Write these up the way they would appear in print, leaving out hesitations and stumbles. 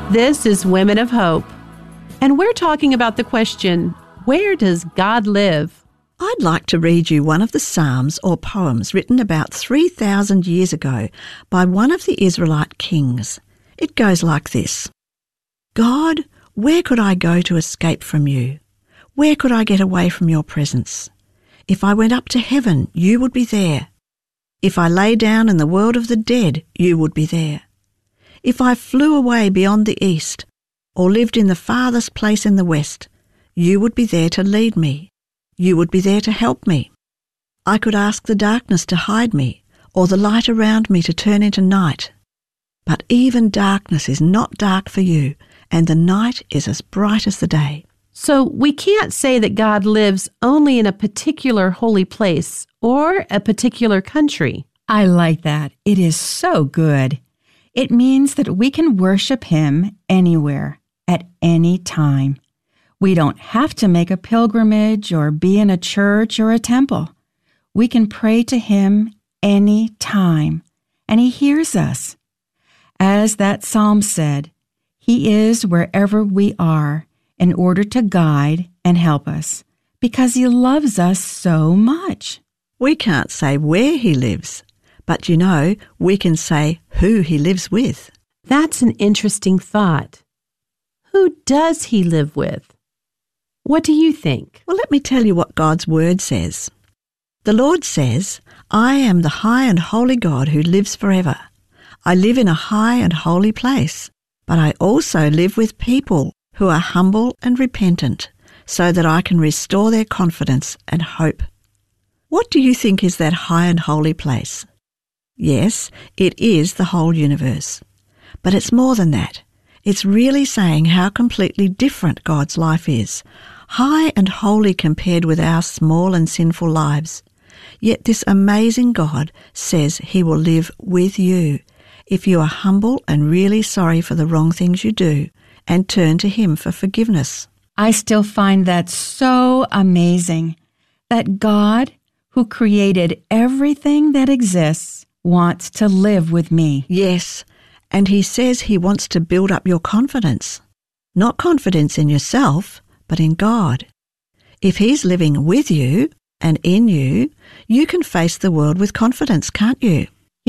This is Women of Hope, and we're talking about the question, where does God live? I'd like to read you one of the Psalms or poems written about 3,000 years ago by one of the Israelite kings. It goes like this. God, where could I go to escape from you? Where could I get away from your presence? If I went up to heaven, you would be there. If I lay down in the world of the dead, you would be there. If I flew away beyond the east, or lived in the farthest place in the west, you would be there to lead me. You would be there to help me. I could ask the darkness to hide me, or the light around me to turn into night. But even darkness is not dark for you, and the night is as bright as the day. So we can't say that God lives only in a particular holy place or a particular country. I like that. It is so good. It means that we can worship Him anywhere, at any time. We don't have to make a pilgrimage or be in a church or a temple. We can pray to Him any time, and He hears us. As that psalm said, He is wherever we are in order to guide and help us, because He loves us so much. We can't say where He lives, but we can say who He lives with. That's an interesting thought. Who does He live with? What do you think? Well, let me tell you what God's Word says. The Lord says, I am the high and holy God who lives forever. I live in a high and holy place, but I also live with people who are humble and repentant, so that I can restore their confidence and hope. What do you think is that high and holy place? Yes, it is the whole universe. But it's more than that. It's really saying how completely different God's life is, high and holy compared with our small and sinful lives. Yet this amazing God says He will live with you if you are humble and really sorry for the wrong things you do and turn to Him for forgiveness. I still find that so amazing, that God, who created everything that exists, wants to live with me. Yes, and He says He wants to build up your confidence. Not confidence in yourself, but in God. If He's living with you and in you, you can face the world with confidence, can't you?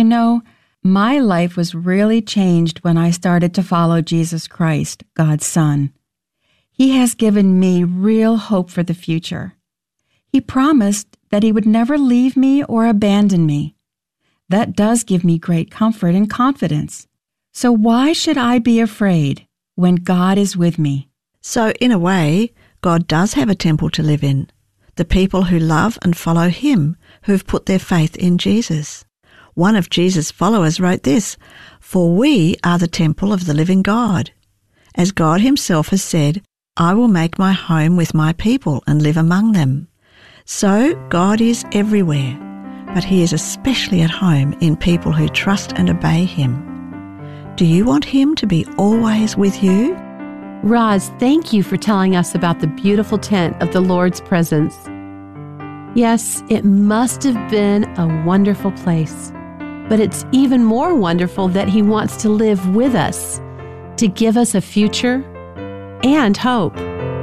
My life was really changed when I started to follow Jesus Christ, God's Son. He has given me real hope for the future. He promised that He would never leave me or abandon me. That does give me great comfort and confidence. So why should I be afraid when God is with me? So in a way, God does have a temple to live in. The people who love and follow Him, who've put their faith in Jesus. One of Jesus' followers wrote this, "For we are the temple of the living God. As God Himself has said, I will make my home with my people and live among them." So God is everywhere, but He is especially at home in people who trust and obey Him. Do you want Him to be always with you? Roz, thank you for telling us about the beautiful tent of the Lord's presence. Yes, it must have been a wonderful place, but it's even more wonderful that He wants to live with us, to give us a future and hope.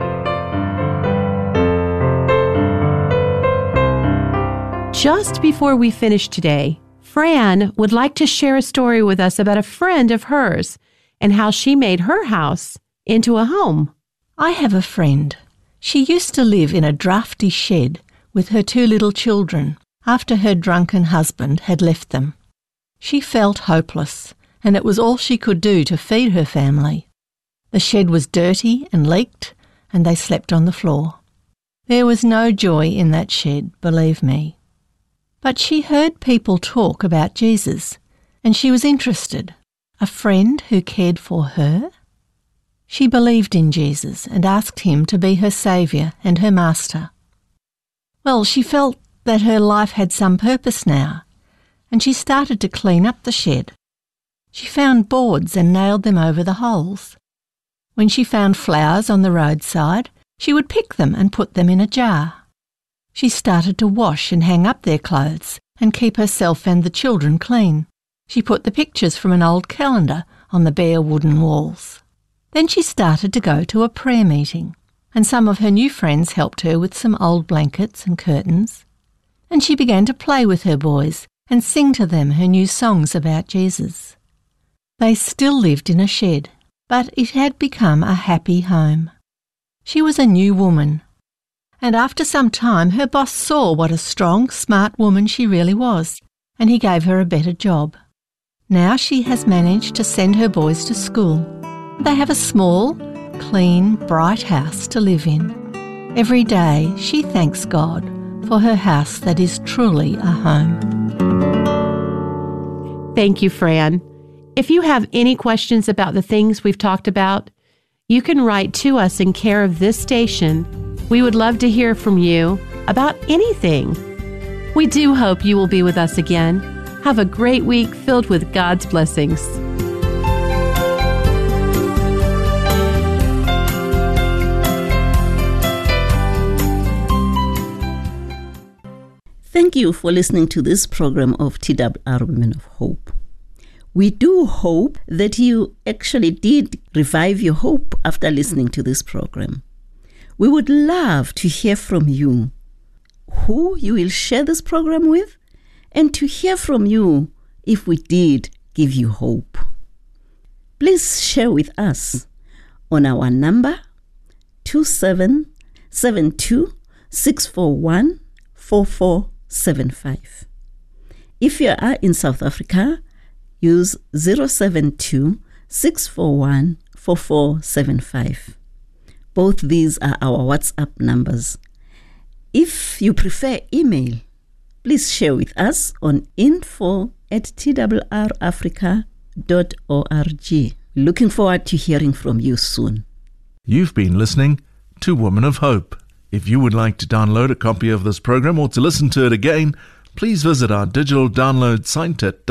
Just before we finish today, Fran would like to share a story with us about a friend of hers and how she made her house into a home. I have a friend. She used to live in a drafty shed with her 2 little children after her drunken husband had left them. She felt hopeless, and it was all she could do to feed her family. The shed was dirty and leaked, and they slept on the floor. There was no joy in that shed, believe me. But she heard people talk about Jesus, and she was interested. A friend who cared for her? She believed in Jesus and asked Him to be her saviour and her master. Well, she felt that her life had some purpose now, and she started to clean up the shed. She found boards and nailed them over the holes. When she found flowers on the roadside, she would pick them and put them in a jar. She started to wash and hang up their clothes and keep herself and the children clean. She put the pictures from an old calendar on the bare wooden walls. Then she started to go to a prayer meeting, and some of her new friends helped her with some old blankets and curtains, and she began to play with her boys and sing to them her new songs about Jesus. They still lived in a shed, but it had become a happy home. She was a new woman, and after some time her boss saw what a strong, smart woman she really was, and he gave her a better job. Now she has managed to send her boys to school. They have a small, clean, bright house to live in. Every day she thanks God for her house that is truly a home. Thank you, Fran. If you have any questions about the things we've talked about, you can write to us in care of this station. We would love to hear from you about anything. We do hope you will be with us again. Have a great week filled with God's blessings. Thank you for listening to this program of TWR Women of Hope. We do hope that you actually did revive your hope after listening to this program. We would love to hear from you, who you will share this program with, and to hear from you if we did give you hope. Please share with us on our number 2772 641 4475. If you are in South Africa, use 072 641 4475. Both these are our WhatsApp numbers. If you prefer email, please share with us on info@twrafrica.org. Looking forward to hearing from you soon. You've been listening to Women of Hope. If you would like to download a copy of this program or to listen to it again, please visit our digital download site at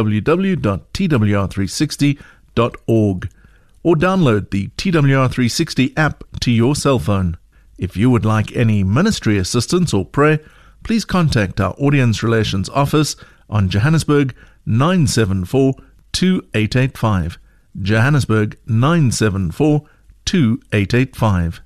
www.twr360.org or download the TWR360 app to your cell phone. If you would like any ministry assistance or prayer, please contact our Audience Relations Office on Johannesburg 974 2885. Johannesburg 974 2885.